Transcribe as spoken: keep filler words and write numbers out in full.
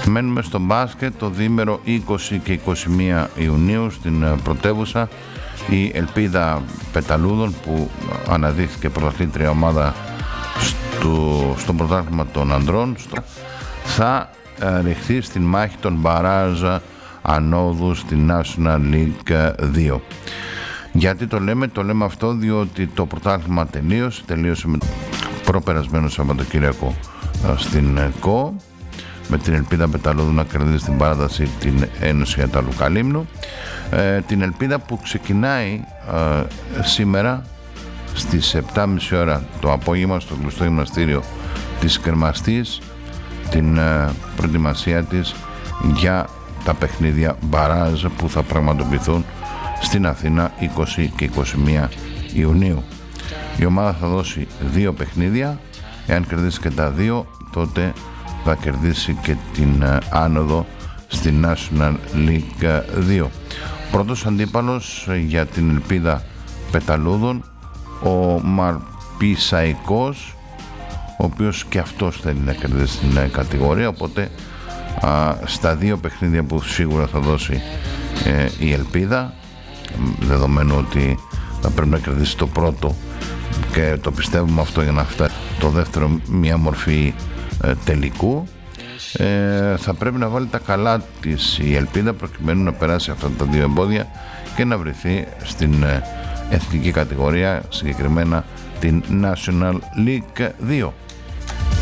Μένουμε στο μπάσκετ. Το διήμερο είκοσι και είκοσι μία Ιουνίου στην πρωτεύουσα η Ελπίδα Πεταλούδων, που αναδείχθηκε πρωταθλήτρια ομάδα στο, στο πρωτάθλημα των ανδρών, στο, θα ρηχθεί στην μάχη των μπαράζ ανόδου στην National League δύο. Γιατί το λέμε, το λέμε αυτό διότι το πρωτάθλημα τελείωσε, τελείωσε με προπερασμένο Σαββατοκύριακο στην ΚΟ, με την Ελπίδα Πεταλούδου να κερδίσει την παράταση την Ένωση Αταλού Καλύμνου, ε, την Ελπίδα που ξεκινάει ε, σήμερα στις επτά και μισή ώρα το απόγευμα στο κλειστό γυμναστήριο της Κερμαστής την ε, προετοιμασία της για τα παιχνίδια μπαράζ που θα πραγματοποιηθούν στην Αθήνα είκοσι και είκοσι μία Ιουνίου. Η ομάδα θα δώσει δύο παιχνίδια. Εάν κερδίσει και τα δύο, τότε θα κερδίσει και την άνοδο στην National League δύο. Πρώτος αντίπαλος για την Ελπίδα Πεταλούδων, ο Μαρπισαϊκός, ο οποίος και αυτός θέλει να κερδίσει την κατηγορία, οπότε α, στα δύο παιχνίδια που σίγουρα θα δώσει ε, η Ελπίδα, δεδομένου ότι θα πρέπει να κερδίσει το πρώτο και το πιστεύουμε αυτό για να φτάσει το δεύτερο μια μορφή ε, τελικού, ε, θα πρέπει να βάλει τα καλά της η Ελπίδα προκειμένου να περάσει αυτά τα δύο εμπόδια και να βρεθεί στην ε, εθνική κατηγορία, συγκεκριμένα την National League δύο.